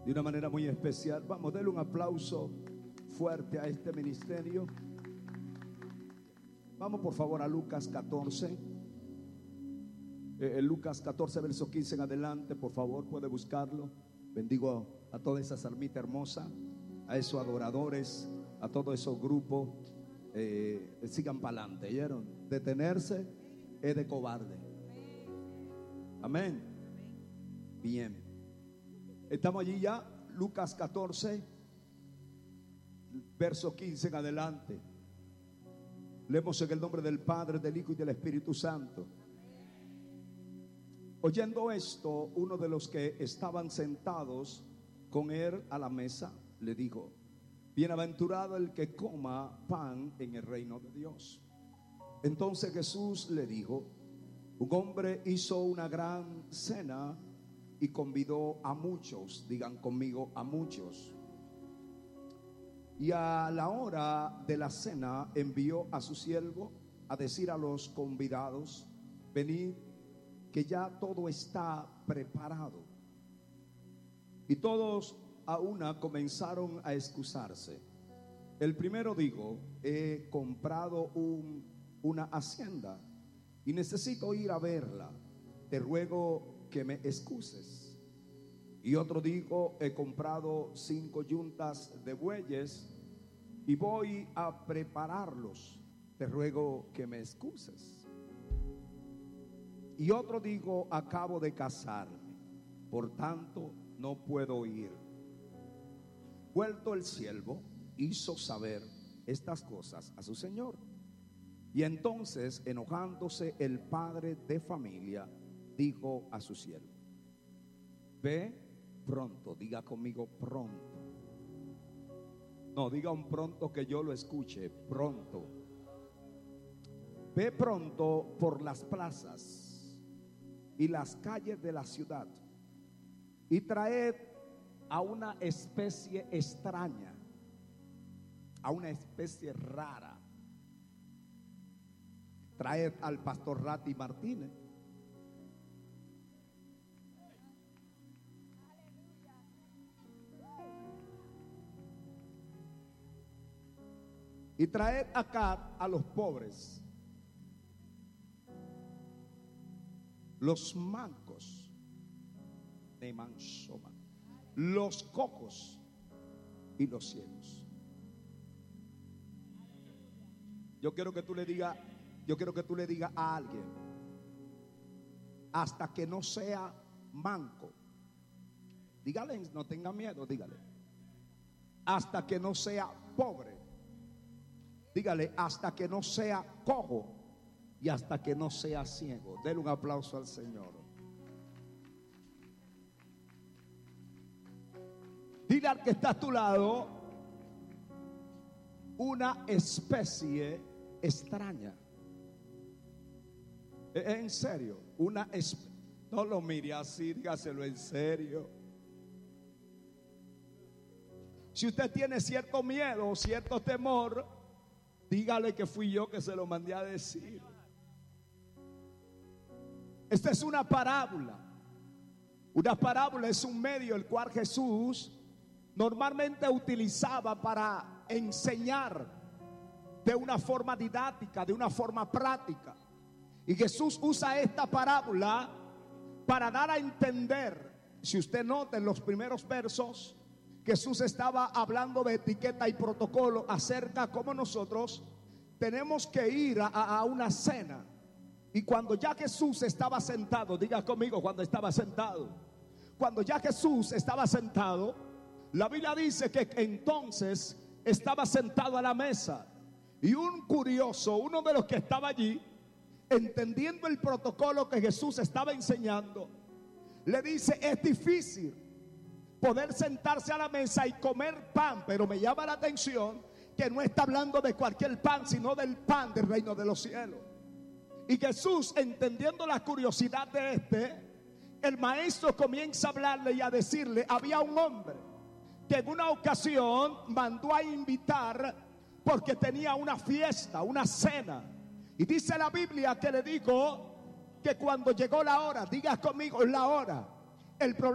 de una manera muy especial. Vamos, denle un aplauso fuerte a este ministerio. Vamos por favor a Lucas 14. Lucas 14 verso 15 en adelante, por favor, puede buscarlo. Bendigo a toda esa almita hermosa, a esos adoradores, a todos esos grupos. Sigan para adelante, ¿oyeron? Detenerse es de cobarde. Amén. Bien, estamos allí ya. Lucas 14 verso 15 en adelante. Leemos en el nombre del Padre, del Hijo y del Espíritu Santo. Oyendo esto, uno de los que estaban sentados con él a la mesa le dijo: bienaventurado el que coma pan en el reino de Dios. Entonces Jesús le dijo: un hombre hizo una gran cena y convidó a muchos. Digan conmigo, a muchos. Y a la hora de la cena envió a su siervo a decir a los convidados: venid, que ya todo está preparado. Y todos a una comenzaron a excusarse. El primero dijo: he comprado una hacienda y necesito ir a verla, te ruego que me excuses. Y otro dijo: he comprado 5 yuntas de bueyes y voy a prepararlos, te ruego que me excuses. Y otro dijo: acabo de casarme, por tanto no puedo ir. Vuelto el siervo, hizo saber estas cosas a su señor. Y entonces, enojándose el padre de familia, dijo a su siervo: ve pronto. Diga conmigo, pronto. No, diga un pronto que yo lo escuche. Pronto. Ve pronto por las plazas y las calles de la ciudad y traed a una especie extraña, a una especie rara. Traed al pastor Rati Martínez. Y traed acá a los pobres, los mancos, los cojos y los ciegos. Yo quiero que tú le digas a alguien: hasta que no sea manco. Dígale, no tenga miedo, dígale. Hasta que no sea pobre. Dígale, hasta que no sea cojo y hasta que no sea ciego. Denle un aplauso al Señor. Dile al que está a tu lado: una especie extraña. En serio, no lo mire así, dígaselo en serio. Si usted tiene cierto miedo o cierto temor, dígale que fui yo que se lo mandé a decir. Esta es una parábola. Una parábola es un medio el cual Jesús normalmente utilizaba para enseñar de una forma didáctica, de una forma práctica. Y Jesús usa esta parábola para dar a entender. Si usted nota en los primeros versos, Jesús estaba hablando de etiqueta y protocolo acerca de cómo nosotros tenemos que ir a una cena. Y cuando ya Jesús estaba sentado, diga conmigo, cuando estaba sentado. Cuando ya Jesús estaba sentado, la Biblia dice que entonces estaba sentado a la mesa. Y un curioso, uno de los que estaba allí, entendiendo el protocolo que Jesús estaba enseñando, le dice: es difícil poder sentarse a la mesa y comer pan, pero me llama la atención que no está hablando de cualquier pan, sino del pan del reino de los cielos. Y Jesús, entendiendo la curiosidad de el maestro comienza a hablarle y a decirle: había un hombre que en una ocasión mandó a invitar porque tenía una fiesta, una cena. Y dice la Biblia que le dijo que cuando llegó la hora, diga conmigo, la hora. El problema